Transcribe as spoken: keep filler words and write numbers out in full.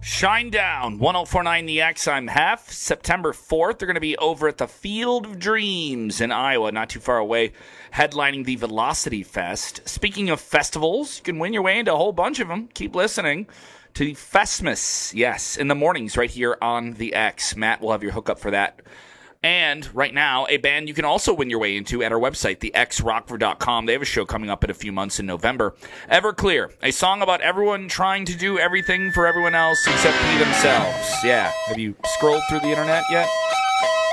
Shinedown, one oh four point nine The X. I'm Hef. September fourth, they're going to be over at the Field of Dreams in Iowa, not too far away, headlining the Velocity Fest. Speaking of festivals, you can win your way into a whole bunch of them. Keep listening to the Festmas, yes, in the mornings right here on The X. Matt will have your hookup for that. And right now, a band you can also win your way into at our website, the x rockford dot com. They have a show coming up in a few months in November. Everclear, a song about everyone trying to do everything for everyone else except be themselves. Yeah. Have you scrolled through the internet yet?